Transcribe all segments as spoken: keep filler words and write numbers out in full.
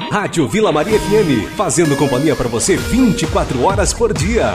Rádio Vila Maria F M, fazendo companhia para você vinte e quatro horas por dia.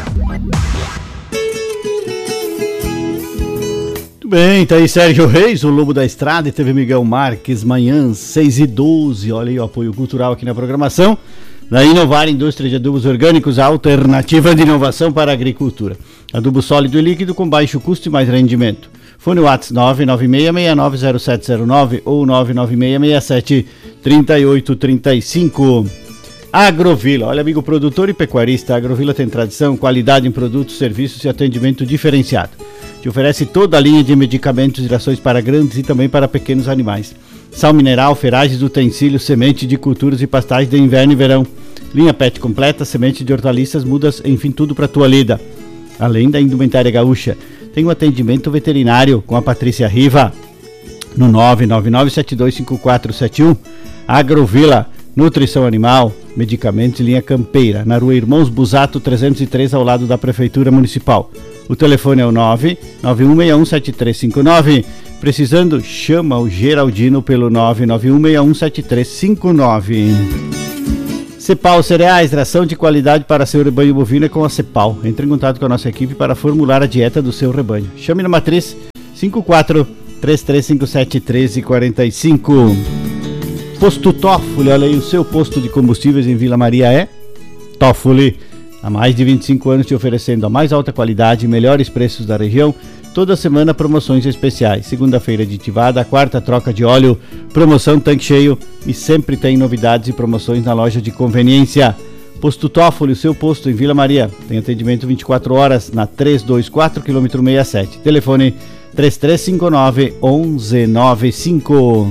Muito bem, tá aí Sérgio Reis, o Lobo da Estrada, e teve Miguel Marques, manhã seis e doze. Olha aí o apoio cultural aqui na programação da Inovar Indústria de Adubos Orgânicos, a alternativa de inovação para a agricultura. Adubo sólido e líquido com baixo custo e mais rendimento. Fone WhatsApp nove nove seis seis nove zero sete zero nove ou nove nove seis seis sete três oito três cinco. Agrovila, olha amigo produtor e pecuarista, a Agrovila tem tradição, qualidade em produtos, serviços e atendimento diferenciado. Te oferece toda a linha de medicamentos e rações para grandes e também para pequenos animais. Sal mineral, ferragens, utensílios, semente de culturas e pastagens de inverno e verão. Linha pet completa, semente de hortaliças, mudas, enfim, tudo para tua lida. Além da indumentária gaúcha, tem um atendimento veterinário com a Patrícia Riva no nove nove nove sete dois cinco quatro sete um. Agrovila, nutrição animal, medicamentos e linha campeira, na rua Irmãos Busato trezentos e três, ao lado da Prefeitura Municipal. O telefone é o nove nove um seis um sete três cinco nove. Precisando, chama o Geraldino pelo nove nove um seis um sete três cinco nove. Cepal Cereais, ração de qualidade para seu rebanho bovino é com a Cepal. Entre em contato com a nossa equipe para formular a dieta do seu rebanho. Chame na matriz cinco quatro três três cinco sete um três quatro cinco. Posto Toffoli, olha aí, o seu posto de combustíveis em Vila Maria é Toffoli. Há mais de vinte e cinco anos te oferecendo a mais alta qualidade e melhores preços da região. Toda semana promoções especiais. Segunda-feira aditivada, quarta troca de óleo, promoção tanque cheio e sempre tem novidades e promoções na loja de conveniência. Posto Toffoli, o seu posto em Vila Maria. Tem atendimento vinte e quatro horas na trezentos e vinte e quatro, quilômetro sessenta e sete. Telefone três três cinco nove um um nove cinco.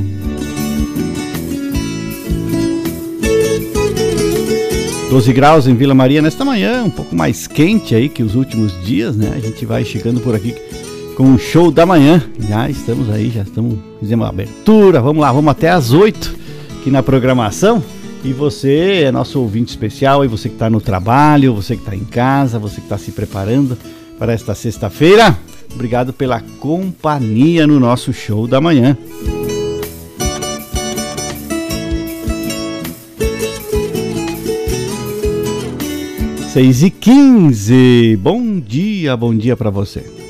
doze graus em Vila Maria nesta manhã, um pouco mais quente aí que os últimos dias, né? A gente vai chegando por aqui com o show da manhã. Já estamos aí, já estamos, fizemos a abertura, vamos lá, vamos até às oito aqui na programação. E você é nosso ouvinte especial, e você que está no trabalho, você que está em casa, você que está se preparando para esta sexta-feira, obrigado pela companhia no nosso show da manhã. seis e quinze, bom dia, bom dia para você.